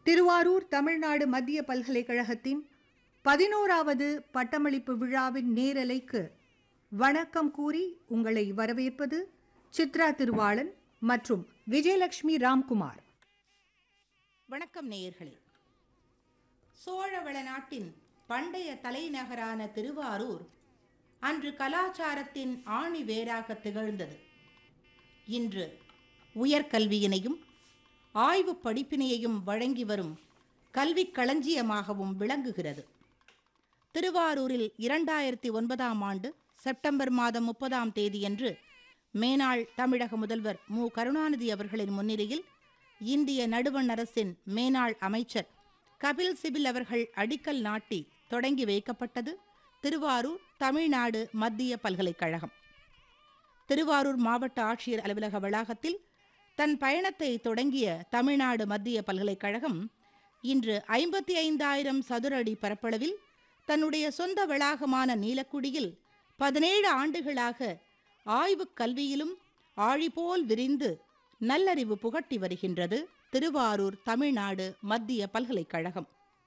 திருவாரூர் தமிழ்நாடு மத்திய பல்கலைக்கழகத்தின் 11வது பட்டமளிப்பு விழாவின் நேரலைக்கு வணக்கம் கூறி உங்களை வரவேற்பது சித்ரா திருவாளன் மற்றும் விஜயலட்சுமி ராம்குமார். வணக்கம் நேயர்களே. சோழவள நாட்டின் பண்டைய தலைநகரான திருவாரூர் அன்று கலாச்சாரத்தின் ஆணி வேராக திகழ்ந்தது. இன்று உயர்கல்வியினையும் ஆய்வு படிப்பினையையும் வழங்கி வரும் கல்விக் களஞ்சியமாகவும் விளங்குகிறது. திருவாரூரில் 2009ஆம் ஆண்டு செப்டம்பர் மாதம் 30ஆம் தேதியன்று மேனாள் தமிழக முதல்வர் மு. கருணாநிதி அவர்களின் முன்னிலையில் இந்திய நடுவண் அரசின் மேனாள் அமைச்சர் கபில் சிபில் அவர்கள் அடிக்கல் நாட்டி தொடங்கி வைக்கப்பட்டது திருவாரூர் தமிழ்நாடு மத்திய பல்கலைக்கழகம். திருவாரூர் மாவட்ட ஆட்சியர் அலுவலக வளாகத்தில் தன் பயணத்தை தொடங்கிய தமிழ்நாடு மத்திய பல்கலைக்கழகம் இன்று 55,000 சதுர அடி பரப்பளவில் தன்னுடைய சொந்த வளாகமான நீலக்குடியில் 17 ஆண்டுகளாக ஆய்வுக் கல்வியிலும் ஆழிபோல் விரிந்து நல்லறிவு புகட்டி வருகின்றது திருவாரூர் தமிழ்நாடு மத்திய பல்கலைக்கழகம்.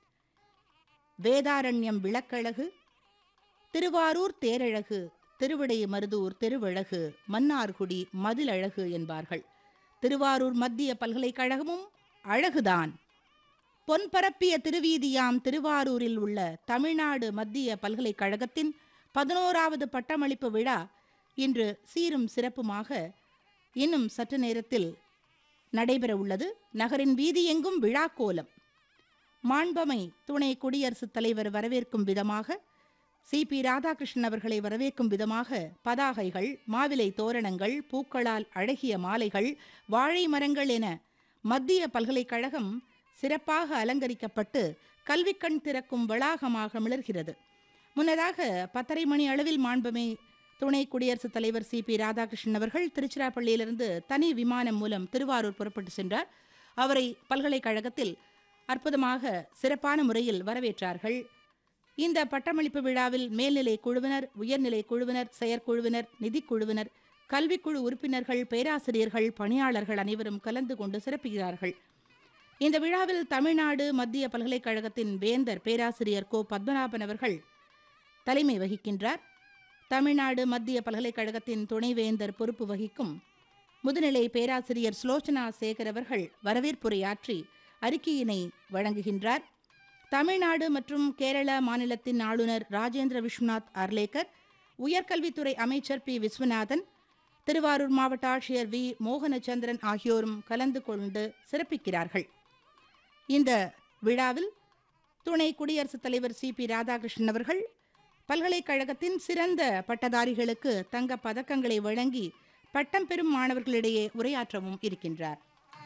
வேதாரண்யம் விளக்கழகு, திருவாரூர் தேரழகு, திருவிடைமருதூர் திருவழகு, மன்னார்குடி மதிலழகு என்பார்கள். திருவாரூர் மத்திய பல்கலைக்கழகமும் அழகுதான். பொன்பரப்பிய திருவீதியாம் திருவாரூரில் உள்ள தமிழ்நாடு மத்திய பல்கலைக்கழகத்தின் 11வது பட்டமளிப்பு விழா இன்று சீரும் சிறப்புமாக இன்னும் சற்று நேரத்தில் நடைபெற உள்ளது. நகரின் வீதியெங்கும் விழா கோலம். மாண்பமை துணை குடியரசுத் தலைவர் வரவேற்கும் விதமாக, சி.பி. ராதாகிருஷ்ணன் அவர்களை வரவேற்கும் விதமாக பதாகைகள், மாவிலை தோரணங்கள், பூக்களால் அழகிய மாலைகள், வாழை மரங்கள் என மத்திய பல்கலைக்கழகம் சிறப்பாக அலங்கரிக்கப்பட்டு கல்விக்கண் திறக்கும் வளாகமாக மிளர்கிறது. முன்னதாக 10:30 மணி அளவில் மாண்பமை துணை குடியரசுத் தலைவர் சி.பி. ராதாகிருஷ்ணன் அவர்கள் திருச்சிராப்பள்ளியிலிருந்து தனி விமானம் மூலம் திருவாரூர் புறப்பட்டு சென்றார். அவரை பல்கலைக்கழகத்தில் அற்புதமாக சிறப்பான முறையில் வரவேற்றார்கள். இந்த பட்டமளிப்பு விழாவில் மேல்நிலை குழுவினர், உயர்நிலை குழுவினர், செயற்குழுவினர், நிதிக்குழுவினர், கல்விக்குழு உறுப்பினர்கள், பேராசிரியர்கள், பணியாளர்கள் அனைவரும் கலந்து கொண்டு சிறப்புகிறார்கள். இந்த விழாவில் தமிழ்நாடு மத்திய பல்கலைக்கழகத்தின் வேந்தர் பேராசிரியர் கோ. பத்மநாபன் அவர்கள் தலைமை வகிக்கின்றார். தமிழ்நாடு மத்திய பல்கலைக்கழகத்தின் துணைவேந்தர் பொறுப்பு வகிக்கும் முதுநிலை பேராசிரியர் ஸ்லோச்சனா சேகர் அவர்கள் வரவேற்புரையாற்றி அறிக்கையினை வழங்குகின்றார். தமிழ்நாடு மற்றும் கேரள மாநிலத்தின் ஆளுநர் ராஜேந்திர விஸ்வநாத் அர்லேக்கர், உயர்கல்வித்துறை அமைச்சர் பி. விஸ்வநாதன், திருவாரூர் மாவட்ட ஆட்சியர் வி. மோகனச்சந்திரன் ஆகியோரும் கலந்து கொண்டு சிறப்பிக்கிறார்கள். இந்த விழாவில் துணை குடியரசுத் தலைவர் சி.பி. ராதாகிருஷ்ணன் அவர்கள் பல்கலைக்கழகத்தின் சிறந்த பட்டதாரிகளுக்கு தங்க பதக்கங்களை வழங்கி பட்டம் பெறும் மாணவர்களிடையே உரையாற்றவும் இருக்கின்றார்.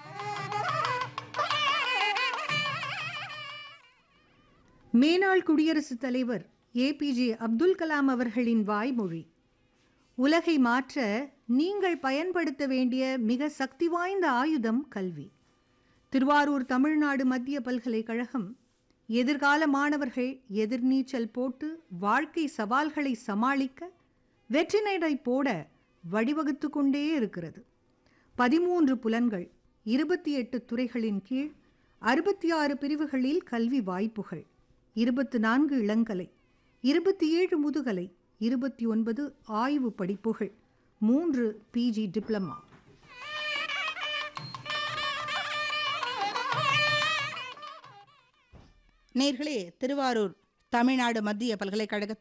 மேனாள் குடியரசுத் தலைவர் ஏ.பி.ஜே. அப்துல் கலாம் அவர்களின் வாய்மொழி: உலகை மாற்ற நீங்கள் பயன்படுத்த வேண்டிய மிக சக்தி வாய்ந்த ஆயுதம் கல்வி. திருவாரூர் தமிழ்நாடு மத்திய பல்கலைக்கழகம் எதிர்கால மாணவர்கள் எதிர்நீச்சல் போட்டு வாழ்க்கை சவால்களை சமாளிக்க வெற்றி நடை போட வழிவகுத்து கொண்டே இருக்கிறது. 13 புலன்கள், 28 துறைகளின் கீழ் 66 பிரிவுகளில் கல்வி வாய்ப்புகள், 24 இளங்கலை, 27 முதுகலை, 29 ஆய்வு படிப்புகள், 3 பிஜி டிப்ளமா. நேர்களே, திருவாரூர் தமிழ்நாடு மத்திய பல்கலைக்கழகத்தில்